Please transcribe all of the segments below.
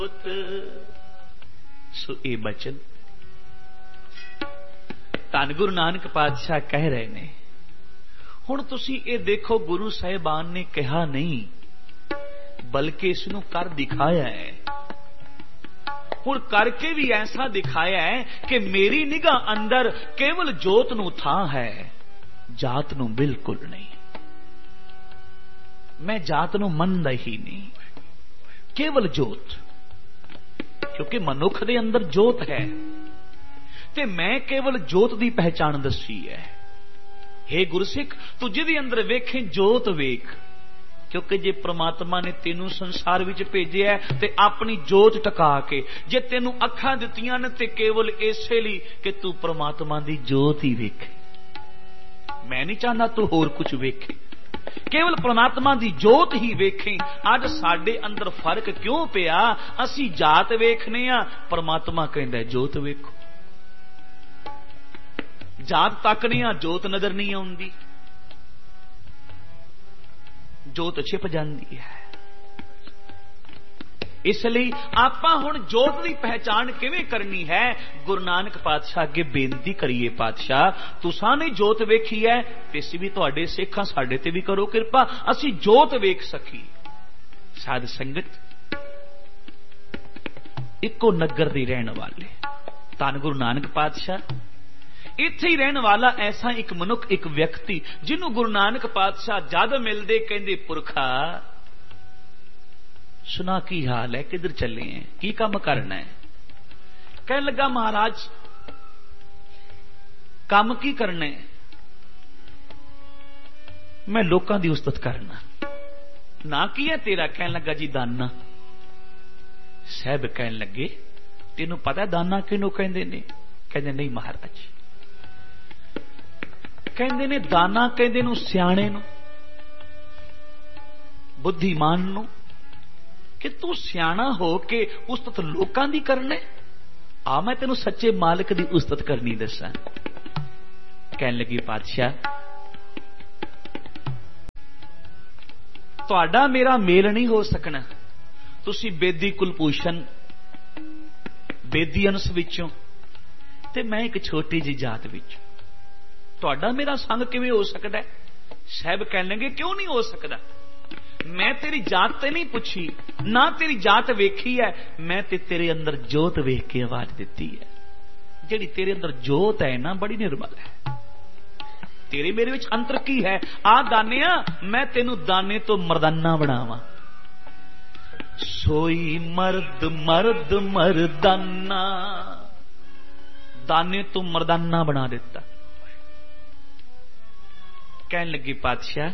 सो ये बचन धन गुरु नानक पातशाह कह रहे ने। हुण तुसी ये देखो, गुरु साहिबान ने कहा नहीं बल्कि इसनू कर दिखाया है। हुण करके भी ऐसा दिखाया है कि मेरी निगाह अंदर केवल जोत नू था है, जात नू बिल्कुल नहीं। मैं जात नू मनदा ही नहीं, केवल जोत। क्योंकि मनुख दे अंदर जोत है ते मैं केवल जोत दी पहचान दसी है। हे गुरसिख, तू जिहदे अंदर वेखे जोत वेख। क्योंकि जे परमात्मा ने तेनू संसार विच भेजिया है ते अपनी जोत टका के, जे तेनू अखां दित्तियां ने ते केवल इसे लई कि तू परमात्मा दी जोत ही वेखे। मैं नहीं चाहता तू होर कुछ वेखे, केवल परमात्मा दी जोत ही वेखें। अज साडे अंदर फर्क क्यों पिया? असी जात वेखने आ, परमात्मा कहंदा जोत वेखो। जात तकने आ, जोत नजर नहीं आउंदी, जोत छिप जाती है। इसलिए आपां हुण जोत की पहचान किवें करनी है? गुरु नानक पातशाह अगे बेनती करिए, पातशाह तुसां ने जोत वेखी है, असीं भी तुहाडे सिखां, साडे ते भी करो किरपा, असीं जोत वेख सकी। साध संगत, इको नगर दे रहण वाले धन गुरु नानक पातशाह, इत्थे ही रहण वाला ऐसा एक मनुख, एक व्यक्ति जिन्हों गुरु नानक पातशाह जद मिलदे कहंदे, पुरखा सुना की हाल है, किधर चले हैं, की काम करना है? कह लगा महाराज काम की करना है? मैं लोकां दी उस्तत करना। ना की है तेरा? कह लगा जी दाना। साहब कह लगे तेनू पता दाना किनू कहंदे ने? कहंदे नहीं महाराज। कहंदे ने दाना कहंदे नू सियाणे नू, बुद्धिमान नू, कि तू सियाणा हो के उस्तत लोकां दी करने। आ मैं तेनू सच्चे मालिक दी उस्तत करनी दसा। कहन लगी पातशाह तुहाडा मेरा मेल नहीं हो सकना। तुसी बेदी कुलभूषण, बेदी अंश विचों ते मैं एक छोटी जी जात विच, तुहाडा मेरा संग किवें हो सकदा है? साहब कहन लगे क्यों नहीं हो सकदा? मैं तेरी जात ते नहीं पूछी, ना तेरी जात वेखी है, मैं ते तेरे अंदर जोत वेख के आवाज दिती है। जिहड़ी तेरे अंदर जोत है ना, बड़ी निर्मल है। तेरे मेरे विच अंतर की है? आ दानिया, मैं तेनू दाने तो मर्दाना बनावा। सोई मर्द मर्द मर्दाना, दाने तो मर्दाना बना दिता। कहन लगी पातशाह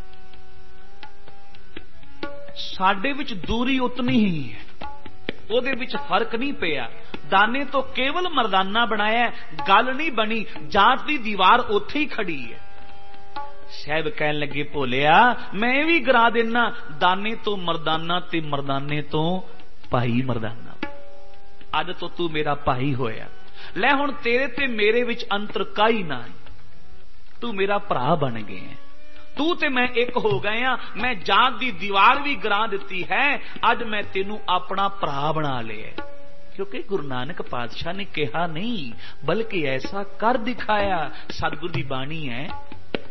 साडे विच दूरी उतनी ही है, ओदे विच फर्क नहीं पिया। दाने तो केवल मर्दाना बनाया, गल नहीं बनी, जात दी दीवार उथे ही खड़ी है। साहब कहन लगे भोलिया मैं भी गिरा देना, दाने तो मर्दाना ते मर्दाने तो भाई मर्दाना। अज तो तू मेरा भाई होया, लै हुण तेरे ते मेरे विच अंतर काई ना, तू मेरा भरा बन गए है। तू ते मैं एक हो गए हैं। मैं जात दी दीवार भी गिरा दी है, अज मैं तेनू अपना भरा बना लिया। क्योंकि गुरु नानक पातशाह ने कहा नहीं बल्कि ऐसा कर दिखाया। सतगुरु की बाणी है,